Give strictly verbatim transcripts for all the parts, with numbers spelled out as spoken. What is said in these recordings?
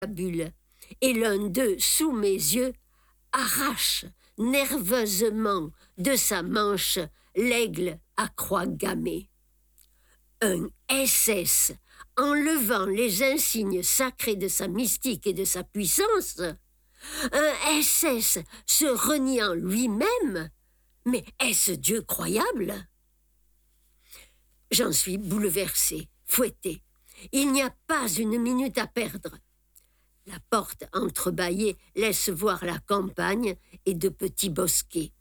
bulle, et l'un d'eux, sous mes yeux, arrache nerveusement de sa manche l'aigle à croix gammée. Un S S, enlevant les insignes sacrés de sa mystique et de sa puissance, un S S se reniant lui-même, mais est-ce Dieu croyable? J'en suis bouleversé, fouetté. Il n'y a pas une minute à perdre. La porte entrebâillée laisse voir la campagne et de petits bosquets.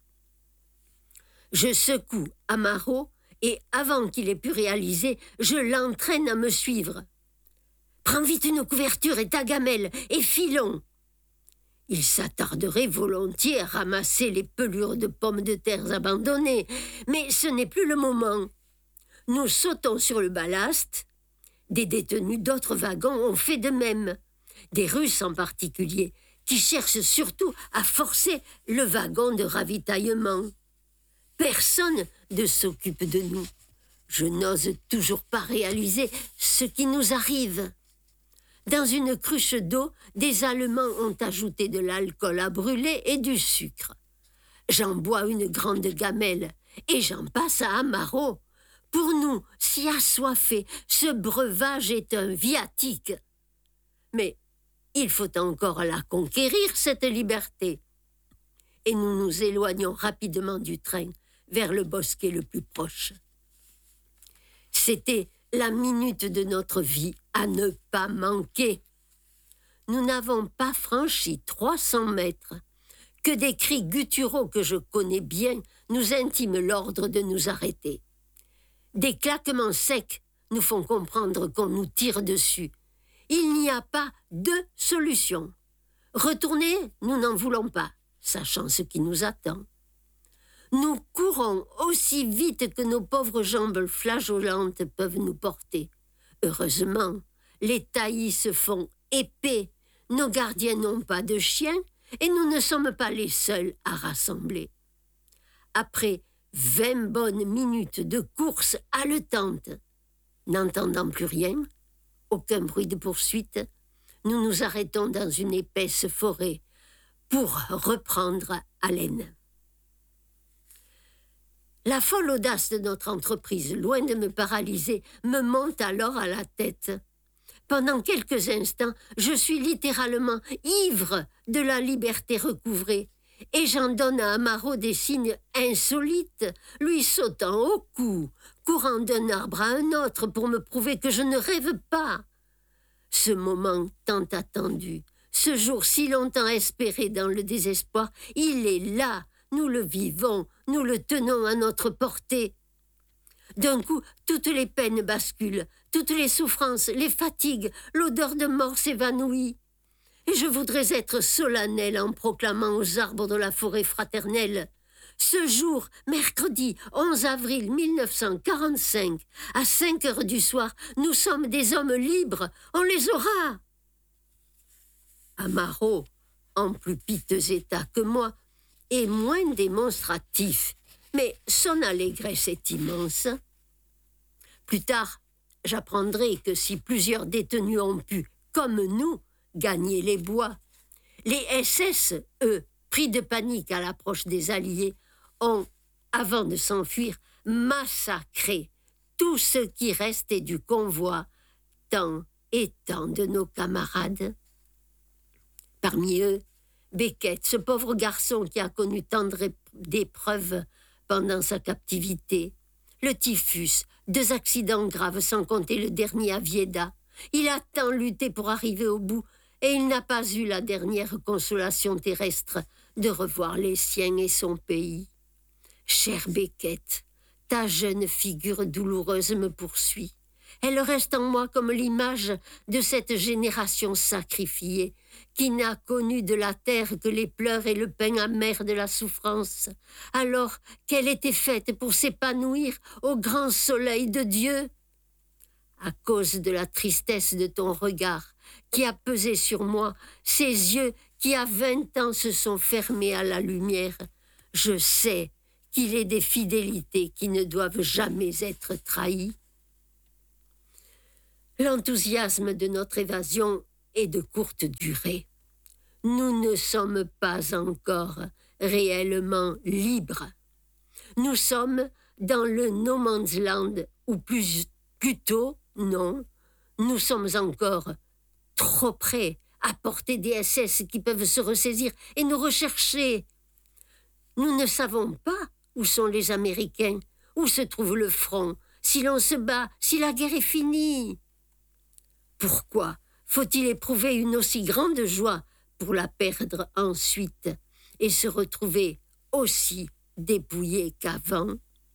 Je secoue Amaro et, avant qu'il ait pu réaliser, je l'entraîne à me suivre. « Prends vite une couverture et ta gamelle, et filons !» Il s'attarderait volontiers à ramasser les pelures de pommes de terre abandonnées, mais ce n'est plus le moment. Nous sautons sur le ballast. Des détenus d'autres wagons ont fait de même. Des Russes en particulier, qui cherchent surtout à forcer le wagon de ravitaillement. Personne ne s'occupe de nous. Je n'ose toujours pas réaliser ce qui nous arrive. Dans une cruche d'eau, des Allemands ont ajouté de l'alcool à brûler et du sucre. J'en bois une grande gamelle et j'en passe à Amaro. Pour nous, si assoiffés, ce breuvage est un viatique. Mais il faut encore la conquérir, cette liberté. Et nous nous éloignons rapidement du train vers le bosquet le plus proche. C'était la minute de notre vie à ne pas manquer. Nous n'avons pas franchi trois cents mètres que des cris gutturaux que je connais bien nous intiment l'ordre de nous arrêter. Des claquements secs nous font comprendre qu'on nous tire dessus. Il n'y a pas de solution. Retourner, nous n'en voulons pas, sachant ce qui nous attend. Nous courons aussi vite que nos pauvres jambes flageolantes peuvent nous porter. Heureusement, les taillis se font épais. Nos gardiens n'ont pas de chiens et nous ne sommes pas les seuls à rassembler. Après vingt bonnes minutes de course haletante, n'entendant plus rien, aucun bruit de poursuite, nous nous arrêtons dans une épaisse forêt pour reprendre haleine. La folle audace de notre entreprise, loin de me paralyser, me monte alors à la tête. Pendant quelques instants, je suis littéralement ivre de la liberté recouvrée, et j'en donne à Amaro des signes insolites, lui sautant au cou, courant d'un arbre à un autre pour me prouver que je ne rêve pas. Ce moment tant attendu, ce jour si longtemps espéré dans le désespoir, il est là, nous le vivons, nous le tenons à notre portée. D'un coup, toutes les peines basculent, toutes les souffrances, les fatigues, l'odeur de mort s'évanouit. Et je voudrais être solennel en proclamant aux arbres de la forêt fraternelle: ce jour, mercredi onze avril mille neuf cent quarante-cinq, à cinq heures du soir, nous sommes des hommes libres, on les aura. Amaro, en plus piteux état que moi, est moins démonstratif, mais son allégresse est immense. Plus tard, j'apprendrai que si plusieurs détenus ont pu, comme nous, gagner les bois, les S S, eux, pris de panique à l'approche des Alliés, ont, avant de s'enfuir, massacré tout ce qui restait du convoi, tant et tant de nos camarades. Parmi eux, Beckett, ce pauvre garçon qui a connu tant d'épreuves pendant sa captivité, le typhus, deux accidents graves sans compter le dernier à Vieda. Il a tant lutté pour arriver au bout et il n'a pas eu la dernière consolation terrestre de revoir les siens et son pays. Cher Beckett, ta jeune figure douloureuse me poursuit. Elle reste en moi comme l'image de cette génération sacrifiée qui n'a connu de la terre que les pleurs et le pain amer de la souffrance, alors qu'elle était faite pour s'épanouir au grand soleil de Dieu. À cause de la tristesse de ton regard qui a pesé sur moi, ces yeux qui à vingt ans se sont fermés à la lumière, je sais qu'il est des fidélités qui ne doivent jamais être trahies. L'enthousiasme de notre évasion est de courte durée. Nous ne sommes pas encore réellement libres. Nous sommes dans le no man's land, ou plus, plutôt, non, nous sommes encore trop près à portée des S S qui peuvent se ressaisir et nous rechercher. Nous ne savons pas où sont les Américains, où se trouve le front, si l'on se bat, si la guerre est finie. Pourquoi faut-il éprouver une aussi grande joie pour la perdre ensuite et se retrouver aussi dépouillés qu'avant?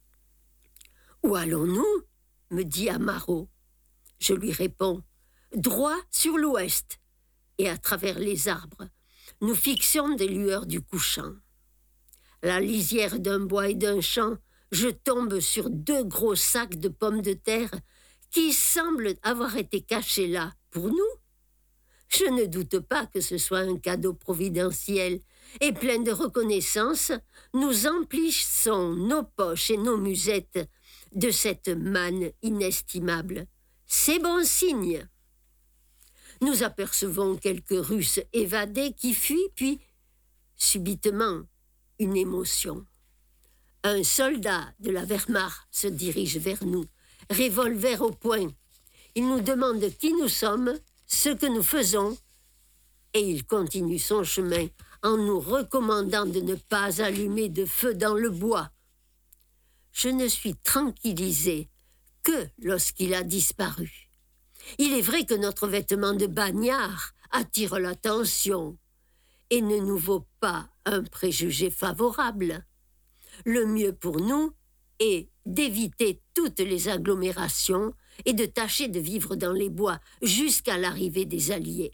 Où allons-nous? Me dit Amaro. Je lui réponds, droit sur l'ouest, et à travers les arbres, nous fixions des lueurs du couchant. La lisière d'un bois et d'un champ, je tombe sur deux gros sacs de pommes de terre qui semblent avoir été cachés là pour nous. Je ne doute pas que ce soit un cadeau providentiel, et plein de reconnaissance, nous emplissons nos poches et nos musettes de cette manne inestimable. C'est bon signe. Nous apercevons quelques Russes évadés qui fuient, puis, subitement, une émotion. Un soldat de la Wehrmacht se dirige vers nous, revolver au poing. Il nous demande qui nous sommes, ce que nous faisons, et il continue son chemin en nous recommandant de ne pas allumer de feu dans le bois. Je ne suis tranquillisée que lorsqu'il a disparu. Il est vrai que notre vêtement de bagnard attire l'attention et ne nous vaut pas un préjugé favorable. Le mieux pour nous est d'éviter toutes les agglomérations et de tâcher de vivre dans les bois jusqu'à l'arrivée des Alliés.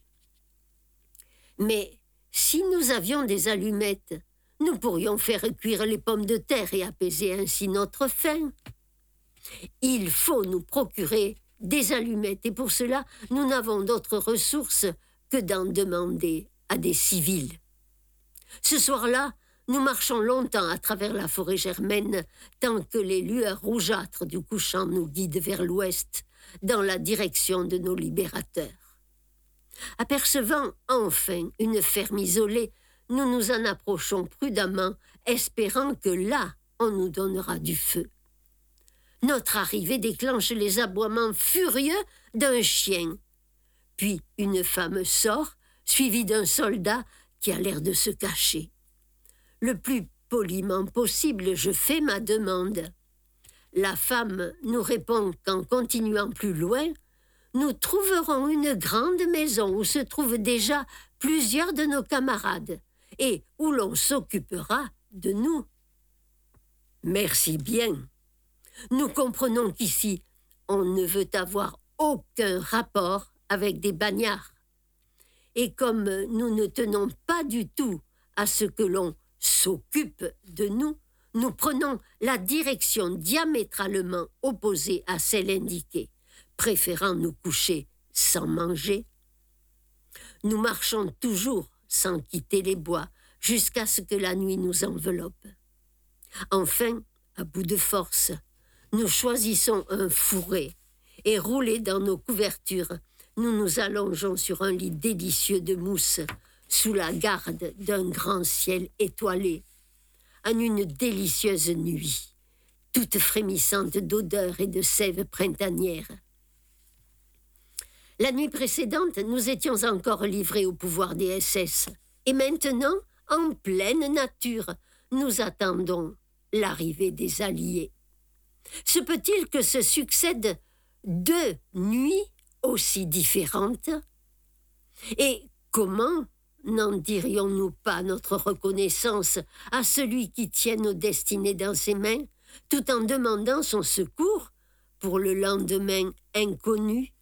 Mais si nous avions des allumettes, nous pourrions faire cuire les pommes de terre et apaiser ainsi notre faim. Il faut nous procurer des allumettes et pour cela, nous n'avons d'autre ressource que d'en demander à des civils. Ce soir-là, nous marchons longtemps à travers la forêt germaine tant que les lueurs rougeâtres du couchant nous guident vers l'ouest, dans la direction de nos libérateurs. Apercevant enfin une ferme isolée, nous nous en approchons prudemment, espérant que là, on nous donnera du feu. Notre arrivée déclenche les aboiements furieux d'un chien. Puis une femme sort, suivie d'un soldat qui a l'air de se cacher. Le plus poliment possible, je fais ma demande. La femme nous répond qu'en continuant plus loin, nous trouverons une grande maison où se trouvent déjà plusieurs de nos camarades et où l'on s'occupera de nous. Merci bien. Nous comprenons qu'ici, on ne veut avoir aucun rapport avec des bagnards. Et comme nous ne tenons pas du tout à ce que l'on s'occupe de nous, nous prenons la direction diamétralement opposée à celle indiquée, préférant nous coucher sans manger. Nous marchons toujours sans quitter les bois jusqu'à ce que la nuit nous enveloppe. Enfin, à bout de force, nous choisissons un fourré et roulés dans nos couvertures, nous nous allongeons sur un lit délicieux de mousse sous la garde d'un grand ciel étoilé, en une délicieuse nuit, toute frémissante d'odeurs et de sève printanière. La nuit précédente, nous étions encore livrés au pouvoir des S S, et maintenant, en pleine nature, nous attendons l'arrivée des Alliés. Se peut-il que se succèdent deux nuits aussi différentes? Et comment n'en dirions-nous pas notre reconnaissance à celui qui tient nos destinées dans ses mains, tout en demandant son secours pour le lendemain inconnu?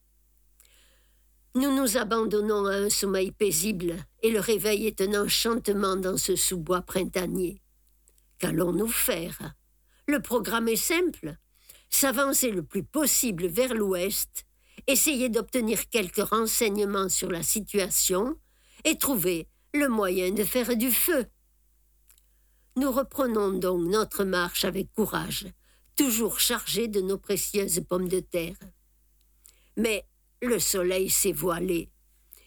Nous nous abandonnons à un sommeil paisible et le réveil est un enchantement dans ce sous-bois printanier. Qu'allons-nous faire? Le programme est simple. S'avancer le plus possible vers l'ouest, essayer d'obtenir quelques renseignements sur la situation et trouver le moyen de faire du feu. Nous reprenons donc notre marche avec courage, toujours chargés de nos précieuses pommes de terre. Mais le soleil s'est voilé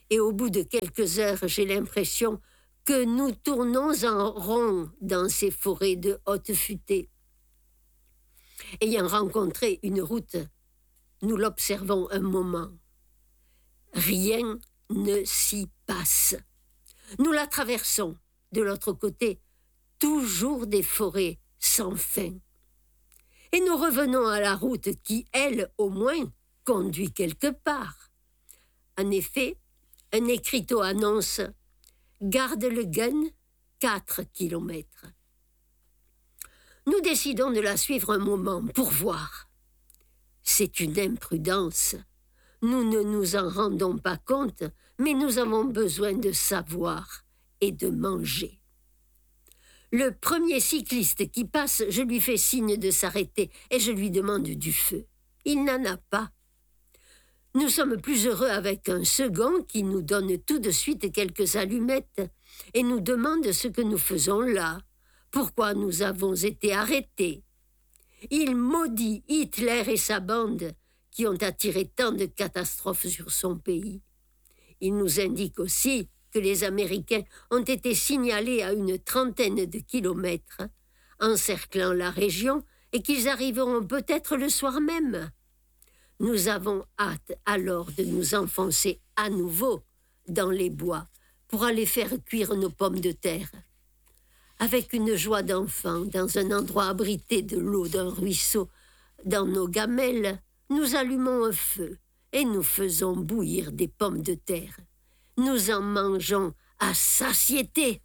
Et au bout de quelques heures, j'ai l'impression que nous tournons en rond dans ces forêts de haute futée. Ayant rencontré une route, nous l'observons un moment. Rien ne s'y passe. Nous la traversons. De l'autre côté, toujours des forêts sans fin. Et nous revenons à la route qui, elle, au moins, conduit quelque part. En effet, un écriteau annonce « Garde le gun, quatre kilomètres ». Nous décidons de la suivre un moment pour voir. C'est une imprudence. Nous ne nous en rendons pas compte, mais nous avons besoin de savoir et de manger. Le premier cycliste qui passe, je lui fais signe de s'arrêter et je lui demande du feu. Il n'en a pas. Nous sommes plus heureux avec un second qui nous donne tout de suite quelques allumettes et nous demande ce que nous faisons là, pourquoi nous avons été arrêtés. Il maudit Hitler et sa bande qui ont attiré tant de catastrophes sur son pays. Il nous indique aussi que les Américains ont été signalés à une trentaine de kilomètres, encerclant la région, et qu'ils arriveront peut-être le soir même. Nous avons hâte alors de nous enfoncer à nouveau dans les bois pour aller faire cuire nos pommes de terre. Avec une joie d'enfant, dans un endroit abrité de l'eau d'un ruisseau, dans nos gamelles, nous allumons un feu et nous faisons bouillir des pommes de terre. Nous en mangeons à satiété.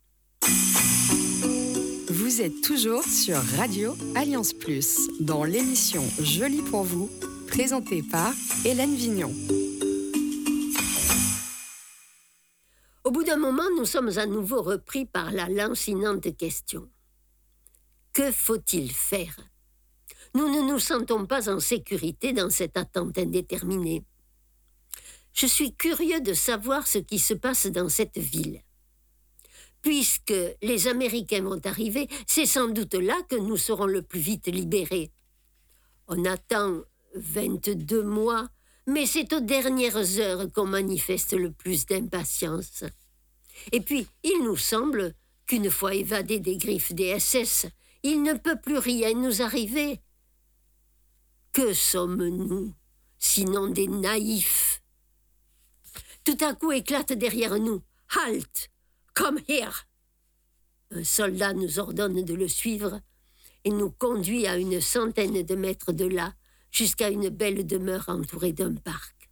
Vous êtes toujours sur Radio Alliance Plus, dans l'émission Jolie pour vous, présentée par Hélène Vignon. Au bout d'un moment, nous sommes à nouveau repris par la lancinante question. Que faut-il faire ? Nous ne nous sentons pas en sécurité dans cette attente indéterminée. Je suis curieux de savoir ce qui se passe dans cette ville. Puisque les Américains vont arriver, c'est sans doute là que nous serons le plus vite libérés. On attend vingt-deux mois, mais c'est aux dernières heures qu'on manifeste le plus d'impatience. Et puis, il nous semble qu'une fois évadés des griffes des S S, il ne peut plus rien nous arriver. Que sommes-nous, sinon des naïfs ? Tout à coup éclate derrière nous. « Halt ! Come here !» Un soldat nous ordonne de le suivre et nous conduit à une centaine de mètres de là, jusqu'à une belle demeure entourée d'un parc.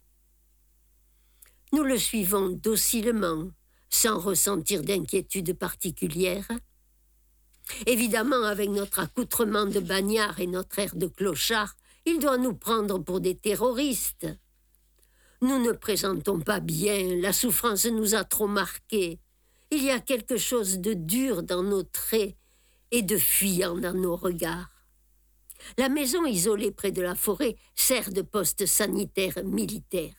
Nous le suivons docilement, sans ressentir d'inquiétude particulière. Évidemment, avec notre accoutrement de bagnard et notre air de clochard, il doit nous prendre pour des terroristes. Nous ne présentons pas bien, la souffrance nous a trop marqués. Il y a quelque chose de dur dans nos traits et de fuyant dans nos regards. La maison isolée près de la forêt sert de poste sanitaire militaire.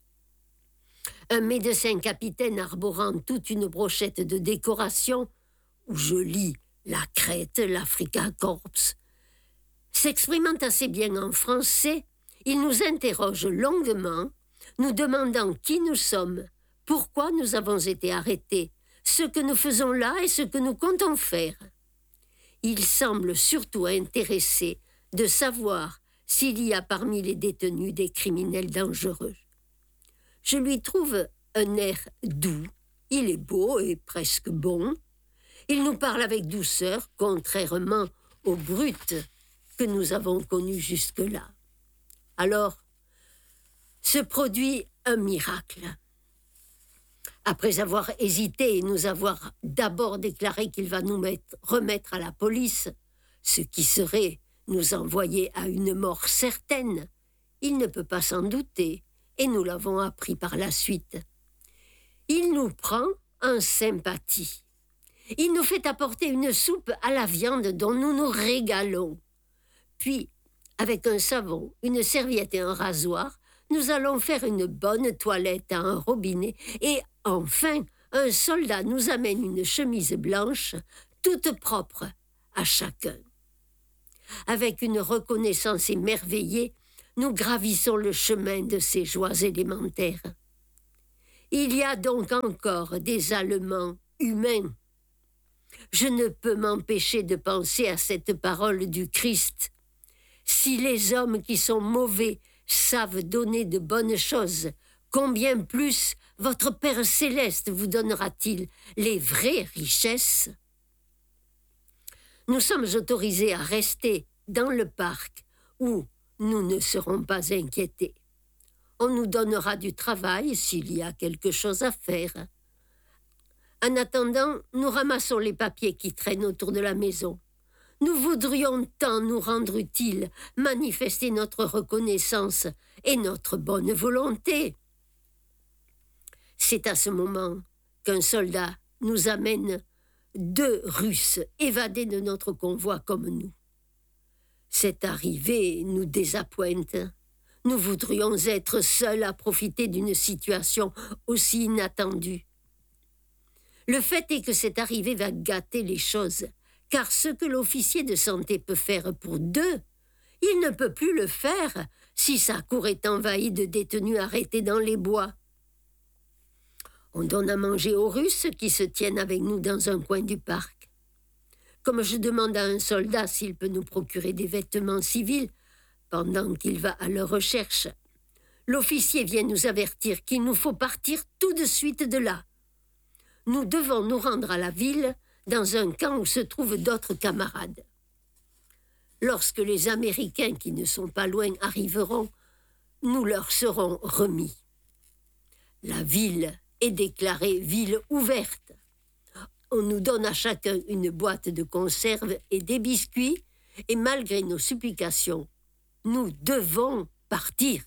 Un médecin capitaine arborant toute une brochette de décoration, où je lis la crête, l'Africa Corps, s'exprimant assez bien en français, il nous interroge longuement, nous demandant qui nous sommes, pourquoi nous avons été arrêtés, ce que nous faisons là et ce que nous comptons faire. Il semble surtout intéressé de savoir s'il y a parmi les détenus des criminels dangereux. Je lui trouve un air doux, il est beau et presque bon. Il nous parle avec douceur, contrairement aux brutes que nous avons connues jusque-là. Alors, se produit un miracle. Après avoir hésité et nous avoir d'abord déclaré qu'il va nous mettre, remettre à la police, ce qui serait nous envoyer à une mort certaine, il ne peut pas s'en douter, et nous l'avons appris par la suite. Il nous prend en sympathie. Il nous fait apporter une soupe à la viande dont nous nous régalons. Puis, avec un savon, une serviette et un rasoir, nous allons faire une bonne toilette à un robinet et enfin, un soldat nous amène une chemise blanche, toute propre à chacun. Avec une reconnaissance émerveillée, nous gravissons le chemin de ces joies élémentaires. Il y a donc encore des Allemands humains. Je ne peux m'empêcher de penser à cette parole du Christ. Si les hommes qui sont mauvais savent donner de bonnes choses, combien plus votre Père céleste vous donnera-t-il les vraies richesses? Nous sommes autorisés à rester dans le parc où nous ne serons pas inquiétés. On nous donnera du travail s'il y a quelque chose à faire. En attendant, nous ramassons les papiers qui traînent autour de la maison. Nous voudrions tant nous rendre utiles, manifester notre reconnaissance et notre bonne volonté. C'est à ce moment qu'un soldat nous amène deux Russes évadés de notre convoi comme nous. Cette arrivée nous désappointe. Nous voudrions être seuls à profiter d'une situation aussi inattendue. Le fait est que cette arrivée va gâter les choses, car ce que l'officier de santé peut faire pour deux, il ne peut plus le faire si sa cour est envahie de détenus arrêtés dans les bois. On donne à manger aux Russes qui se tiennent avec nous dans un coin du parc. Comme je demande à un soldat s'il peut nous procurer des vêtements civils, pendant qu'il va à leur recherche, l'officier vient nous avertir qu'il nous faut partir tout de suite de là. Nous devons nous rendre à la ville, dans un camp où se trouvent d'autres camarades. Lorsque les Américains qui ne sont pas loin arriveront, nous leur serons remis. La ville est déclarée ville ouverte. On nous donne à chacun une boîte de conserve et des biscuits, et malgré nos supplications, nous devons partir.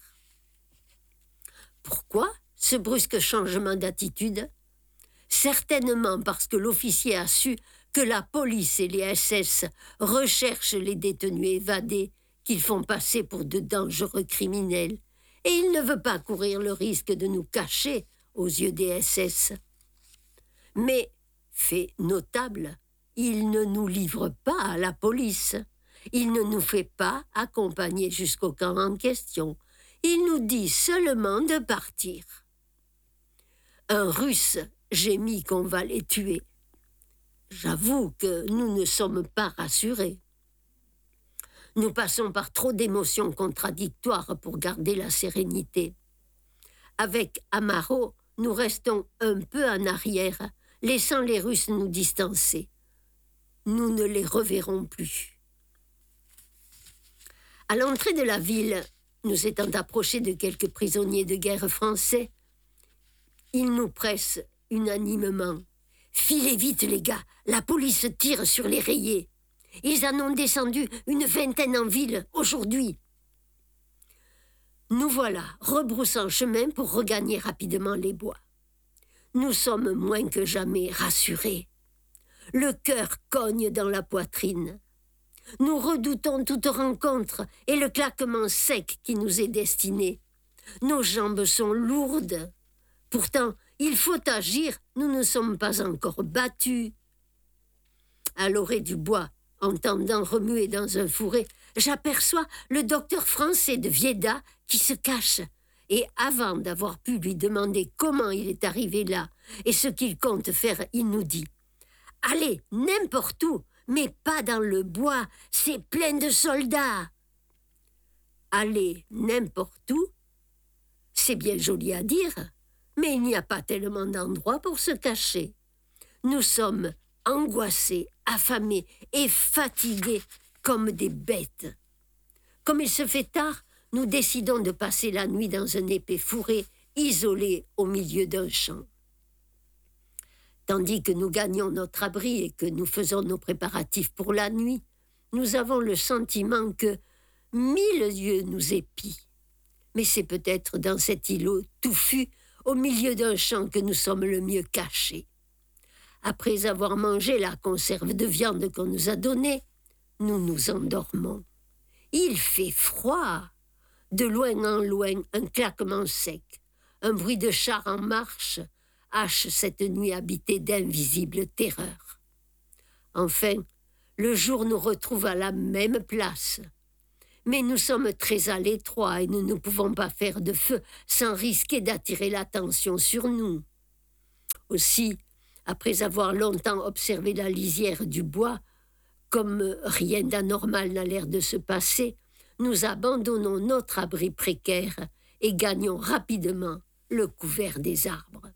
Pourquoi ce brusque changement d'attitude? Certainement parce que l'officier a su que la police et les S S recherchent les détenus évadés qu'ils font passer pour de dangereux criminels, et il ne veut pas courir le risque de nous cacher aux yeux des S S. Mais, fait notable, il ne nous livre pas à la police. Il ne nous fait pas accompagner jusqu'au camp en question. Il nous dit seulement de partir. Un Russe gémit qu'on va les tuer. J'avoue que nous ne sommes pas rassurés. Nous passons par trop d'émotions contradictoires pour garder la sérénité. Avec Amaro, nous restons un peu en arrière, laissant les Russes nous distancer. Nous ne les reverrons plus. À l'entrée de la ville, nous étant approchés de quelques prisonniers de guerre français, ils nous pressent unanimement. « Filez vite, les gars, la police tire sur les rayés. Ils en ont descendu une vingtaine en ville aujourd'hui. » Nous voilà rebroussant chemin pour regagner rapidement les bois. Nous sommes moins que jamais rassurés. Le cœur cogne dans la poitrine. Nous redoutons toute rencontre et le claquement sec qui nous est destiné. Nos jambes sont lourdes. Pourtant, il faut agir, nous ne sommes pas encore battus. À l'orée du bois, entendant remuer dans un fourré, j'aperçois le docteur français de Vieda qui se cache. Et avant d'avoir pu lui demander comment il est arrivé là et ce qu'il compte faire, il nous dit « Allez, n'importe où, mais pas dans le bois, c'est plein de soldats. » Aller n'importe où, c'est bien joli à dire, mais il n'y a pas tellement d'endroits pour se cacher. Nous sommes angoissés, affamés et fatigués comme des bêtes. Comme il se fait tard, nous décidons de passer la nuit dans un épais fourré, isolé au milieu d'un champ. Tandis que nous gagnons notre abri et que nous faisons nos préparatifs pour la nuit, nous avons le sentiment que mille yeux nous épient. Mais c'est peut-être dans cet îlot touffu, au milieu d'un champ, que nous sommes le mieux cachés. Après avoir mangé la conserve de viande qu'on nous a donnée, nous nous endormons. Il fait froid. De loin en loin, un claquement sec, un bruit de char en marche, hache cette nuit habitée d'invisibles terreurs. Enfin, le jour nous retrouve à la même place. Mais nous sommes très à l'étroit et nous ne pouvons pas faire de feu sans risquer d'attirer l'attention sur nous. Aussi, après avoir longtemps observé la lisière du bois, comme rien d'anormal n'a l'air de se passer, nous abandonnons notre abri précaire et gagnons rapidement le couvert des arbres.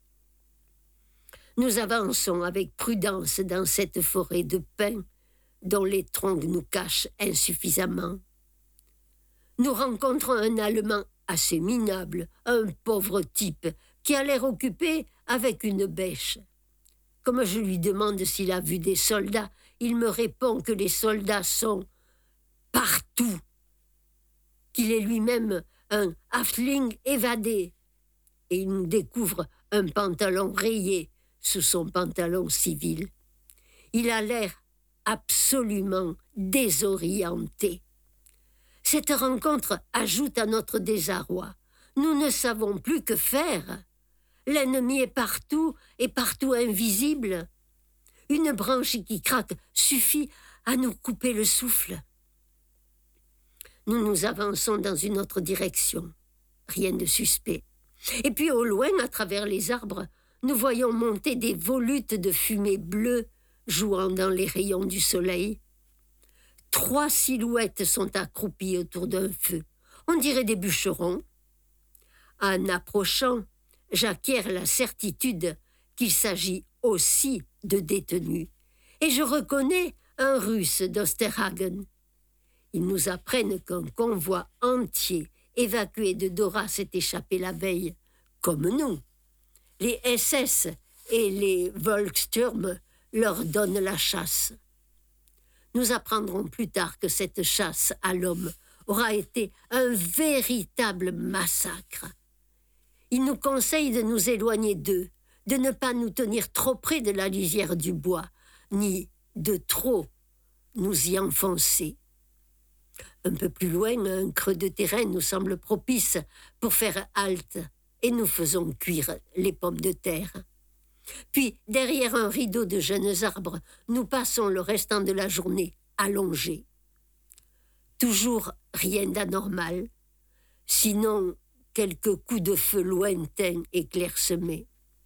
Nous avançons avec prudence dans cette forêt de pins dont les troncs nous cachent insuffisamment. Nous rencontrons un Allemand assez minable, un pauvre type qui a l'air occupé avec une bêche. Comme je lui demande s'il a vu des soldats, il me répond que les soldats sont partout, qu'il est lui-même un halfling évadé, et il nous découvre un pantalon rayé sous son pantalon civil. Il a l'air absolument désorienté. Cette rencontre ajoute à notre désarroi. Nous ne savons plus que faire. L'ennemi est partout et partout invisible. Une branche qui craque suffit à nous couper le souffle. Nous nous avançons dans une autre direction. Rien de suspect. Et puis au loin, à travers les arbres, nous voyons monter des volutes de fumée bleue jouant dans les rayons du soleil. Trois silhouettes sont accroupies autour d'un feu. On dirait des bûcherons. En approchant, j'acquiers la certitude qu'il s'agit aussi de détenus. Et je reconnais un Russe d'Osterhagen. Ils nous apprennent qu'un convoi entier évacué de Dora s'est échappé la veille, comme nous. Les S S et les Volkssturm leur donnent la chasse. Nous apprendrons plus tard que cette chasse à l'homme aura été un véritable massacre. Ils nous conseillent de nous éloigner d'eux, de ne pas nous tenir trop près de la lisière du bois, ni de trop nous y enfoncer. Un peu plus loin, un creux de terrain nous semble propice pour faire halte, et nous faisons cuire les pommes de terre. Puis, derrière un rideau de jeunes arbres, nous passons le restant de la journée allongés. Toujours rien d'anormal, sinon quelques coups de feu lointains et clairsemés.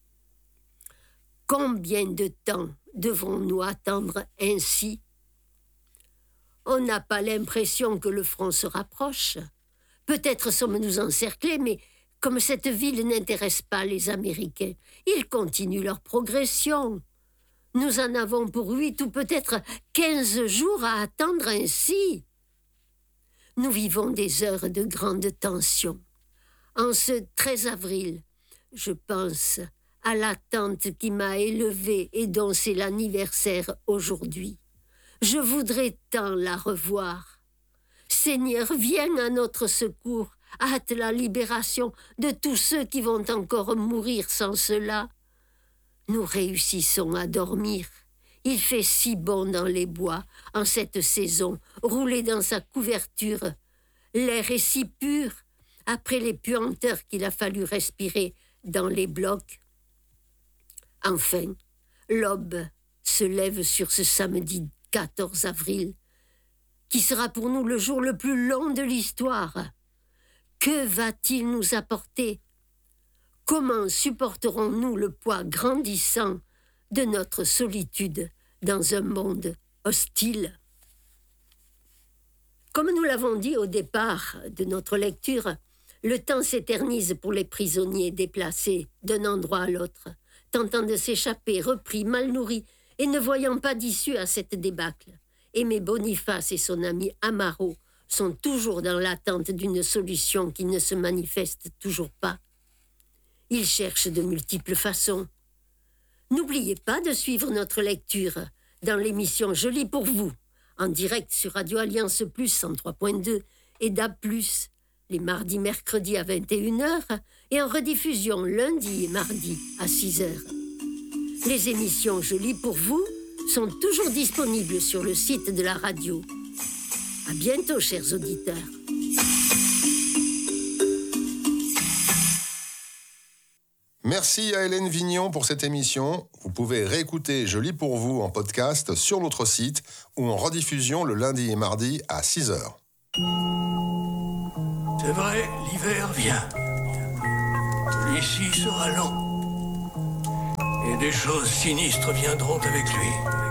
Combien de temps devrons-nous attendre ainsi ? On n'a pas l'impression que le front se rapproche. Peut-être sommes-nous encerclés, mais comme cette ville n'intéresse pas les Américains, ils continuent leur progression. Nous en avons pour huit ou peut-être quinze jours à attendre ainsi. Nous vivons des heures de grande tension. En ce treize avril, je pense à la tante qui m'a élevée et dont c'est l'anniversaire aujourd'hui. Je voudrais tant la revoir. Seigneur, viens à notre secours. Hâte la libération de tous ceux qui vont encore mourir sans cela. Nous réussissons à dormir. Il fait si bon dans les bois, en cette saison, roulé dans sa couverture. L'air est si pur, après les puanteurs qu'il a fallu respirer dans les blocs. Enfin, l'aube se lève sur ce samedi quatorze avril, qui sera pour nous le jour le plus long de l'histoire. Que va-t-il nous apporter ? Comment supporterons-nous le poids grandissant de notre solitude dans un monde hostile ? Comme nous l'avons dit au départ de notre lecture, le temps s'éternise pour les prisonniers déplacés d'un endroit à l'autre, tentant de s'échapper, repris, mal nourris, et ne voyant pas d'issue à cette débâcle. Aimé Boniface et son ami Amaro sont toujours dans l'attente d'une solution qui ne se manifeste toujours pas. Ils cherchent de multiples façons. N'oubliez pas de suivre notre lecture dans l'émission Je lis pour vous, en direct sur Radio Alliance Plus cent trois point deux et D A B plus, les mardis, mercredis à vingt et une heures et en rediffusion lundi et mardi à six heures. Les émissions Je lis pour vous sont toujours disponibles sur le site de la radio. À bientôt, chers auditeurs. Merci à Hélène Vignon pour cette émission. Vous pouvez réécouter Je lis pour vous en podcast sur notre site ou en rediffusion le lundi et mardi à six heures. C'est vrai, l'hiver vient. Celui-ci sera lent. Et des choses sinistres viendront avec lui.